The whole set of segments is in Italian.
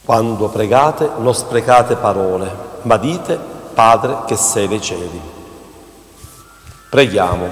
Quando pregate non sprecate parole, ma dite: Padre che sei nei cieli. Preghiamo.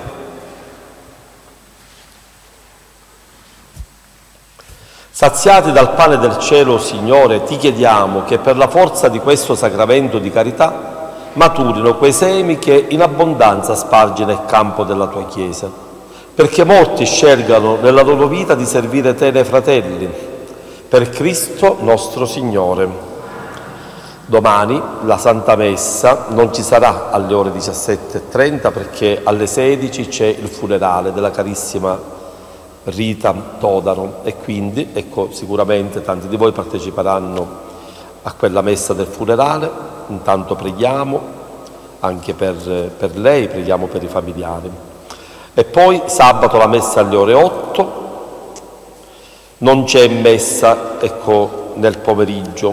Saziati dal pane del cielo, Signore, ti chiediamo che per la forza di questo sacramento di carità maturino quei semi che in abbondanza spargi nel campo della tua Chiesa, perché molti scelgano nella loro vita di servire te nei fratelli. Per Cristo nostro Signore. Domani la Santa Messa non ci sarà alle ore 17:30 perché alle 16 c'è il funerale della carissima Rita Todaro e quindi sicuramente tanti di voi parteciperanno a quella messa del funerale. Intanto preghiamo anche per lei, preghiamo per i familiari. E poi sabato la messa alle ore 8. Non c'è messa nel pomeriggio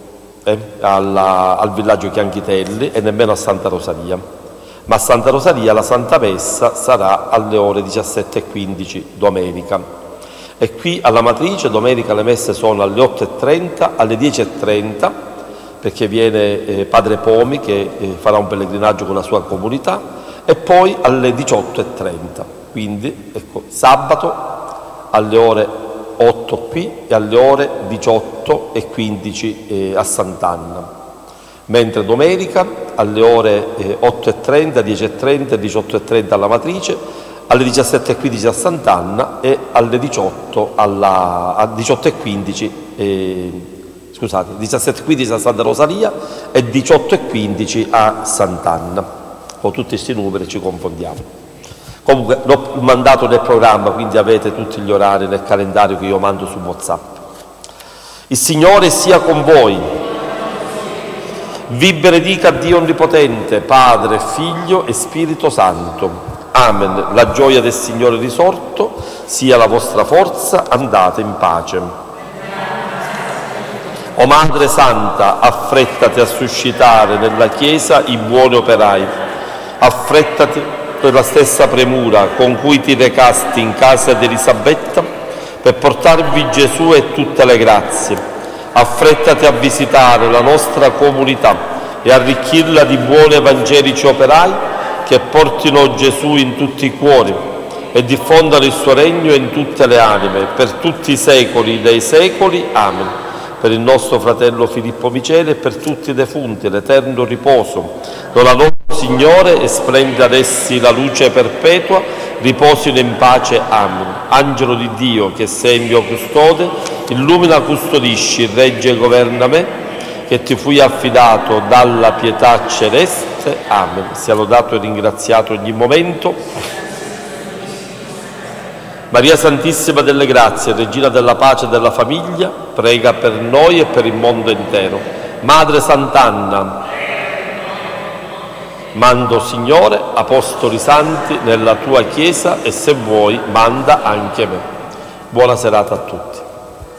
al villaggio Chianchitelli e nemmeno a Santa Rosalia, ma a Santa Rosalia la Santa Messa sarà alle ore 17:15 domenica. E qui alla Matrice domenica le messe sono alle 8:30, alle 10:30, perché viene Padre Pomi che farà un pellegrinaggio con la sua comunità, e poi alle 18:30. Quindi sabato alle ore 8 qui e alle ore 18:15 a Sant'Anna, mentre domenica alle ore 8:30, 10:30 e 18:30 alla Matrice, alle 17:15 a Sant'Anna e alle 17:15 a Santa Rosalia e 18:15 a Sant'Anna. Con tutti questi numeri ci confondiamo. Comunque l'ho mandato nel programma, quindi avete tutti gli orari nel calendario che io mando su WhatsApp. Il Signore sia con voi. Vi benedica Dio Onnipotente, Padre, Figlio e Spirito Santo. Amen. La gioia del Signore risorto sia la vostra forza, andate in pace. O Madre Santa, affrettati a suscitare nella Chiesa i buoni operai. Affrettati per la stessa premura con cui ti recasti in casa di Elisabetta per portarvi Gesù e tutte le grazie. Affrettati a visitare la nostra comunità e arricchirla di buoni evangelici operai che portino Gesù in tutti i cuori e diffondano il suo regno in tutte le anime, per tutti i secoli dei secoli. Amen. Per il nostro fratello Filippo Miceli e per tutti i defunti l'eterno riposo. Dona loro, Signore, e splende ad essi la luce perpetua, riposino in pace. Amen. Angelo di Dio, che sei il mio custode, illumina, custodisci, regge e governa me, che ti fui affidato dalla pietà celeste. Amen. Sia lodato e ringraziato ogni momento. Maria Santissima delle Grazie, Regina della Pace e della Famiglia, prega per noi e per il mondo intero. Madre Sant'Anna, mando, Signore, apostoli santi nella tua Chiesa e se vuoi manda anche me. Buona serata a tutti.